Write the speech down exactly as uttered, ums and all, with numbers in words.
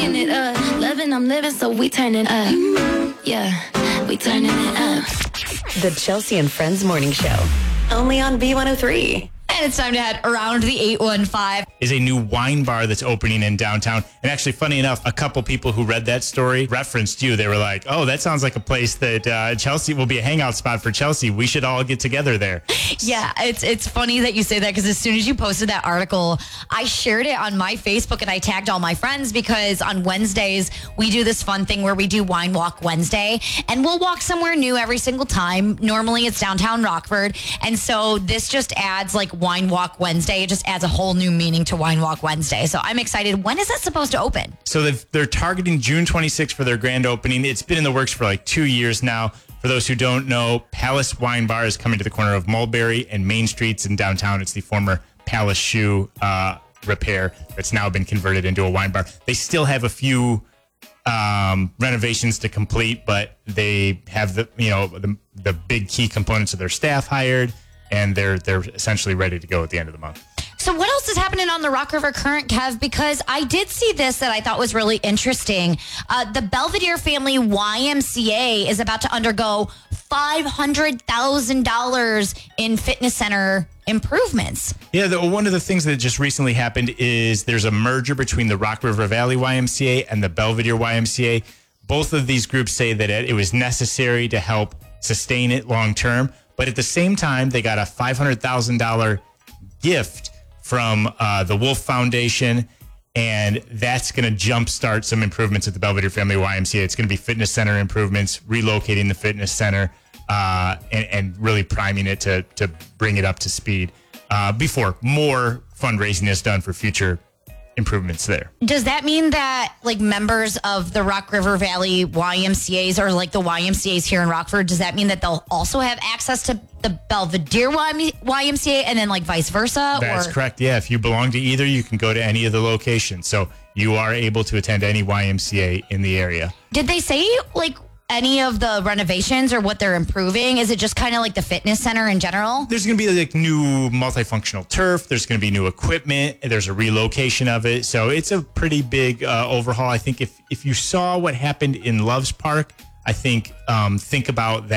Cranking it up, loving, I'm living, so we turning up. Yeah, we turning it up. The Chelsea and Friends Morning Show, only on B one oh three. And it's time to head around the eight one five. Is a new wine bar that's opening in downtown. And actually, funny enough, a couple people who read that story referenced you. They were like, oh, that sounds like a place that uh, Chelsea will be a hangout spot for Chelsea. We should all get together there. Yeah, it's it's funny that you say that because as soon as you posted that article, I shared it on my Facebook and I tagged all my friends because on Wednesdays, we do this fun thing where we do Wine Walk Wednesday and we'll walk somewhere new every single time. Normally, it's downtown Rockford. And so this just adds like Wine Walk Wednesday. It just adds a whole new meaning to Wine Walk Wednesday. So I'm excited. When is that supposed to open? So they've, they're targeting June twenty-sixth for their grand opening. It's been in the works for like two years now. For those who don't know, Palace Wine Bar is coming to the corner of Mulberry and Main Streets in downtown. It's the former Palace Shoe uh, repair that's now been converted into a wine bar. They still have a few um, renovations to complete, but they have the you know the, the big key components of their staff hired, and they're they're essentially ready to go at the end of the month. So what else is happening on the Rock River Current, Kev? Because I did see this that I thought was really interesting. Uh, the Belvedere Family Y M C A is about to undergo five hundred thousand dollars in fitness center improvements. Yeah, the, one of the things that just recently happened is there's a merger between the Rock River Valley Y M C A and the Belvedere Y M C A. Both of these groups say that it, it was necessary to help sustain it long term. But at the same time, they got a five hundred thousand dollars gift from uh, the Wolf Foundation, and that's going to jumpstart some improvements at the Belvedere Family Y M C A. It's going to be fitness center improvements, relocating the fitness center, uh, and, and really priming it to to bring it up to speed uh, before more fundraising is done for future improvements there. Does that mean that like members of the Rock River Valley Y M C As or like the Y M C As here in Rockford, does that mean that they'll also have access to the Belvedere Y M C A and then like vice versa? That's or? correct. Yeah. If you belong to either, you can go to any of the locations. So you are able to attend any Y M C A in the area. Did they say like any of the renovations or what they're improving? Is it just kind of like the fitness center in general? There's going to be like new multifunctional turf. There's going to be new equipment. There's a relocation of it. So it's a pretty big uh, overhaul. I think if, if you saw what happened in Loves Park, I think um, think about that.